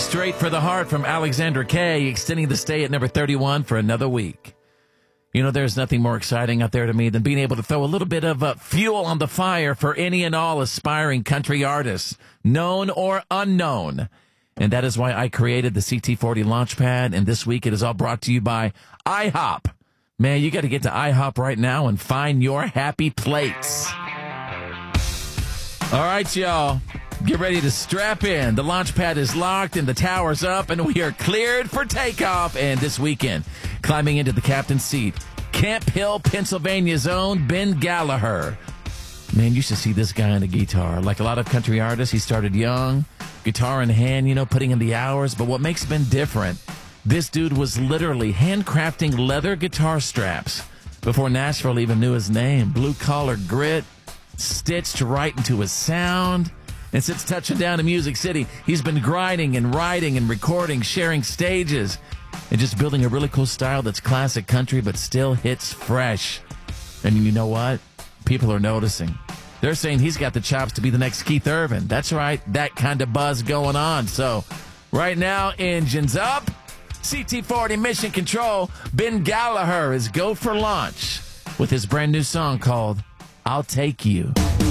Straight for the Heart from Alexandra Kay, extending the stay at number 31 for another week. You know, there's nothing more exciting out there to me than being able to throw a little bit of fuel on the fire for any and all aspiring country artists, known or unknown. And that is why I created the CT40 Launchpad, and this week it is all brought to you by IHOP. Man, you got to get to IHOP right now and find your happy plates. All right, y'all. Get ready to strap in. The launch pad is locked and the tower's up, and we are cleared for takeoff. And this weekend, climbing into the captain's seat, Camp Hill, Pennsylvania's own Ben Gallagher. Man, you should see this guy on the guitar. Like a lot of country artists, he started young, guitar in hand, putting in the hours. But what makes Ben different, this dude was literally handcrafting leather guitar straps before Nashville even knew his name. Blue-collar grit, stitched right into his sound. And since touching down to Music City, he's been grinding and writing and recording, sharing stages, and just building a really cool style that's classic country but still hits fresh. And you know what? People are noticing. They're saying he's got the chops to be the next Keith Urban. That's right, that kind of buzz going on. So right now, engines up. CT40 Mission Control. Ben Gallagher is go for launch with his brand new song called I'll Take You.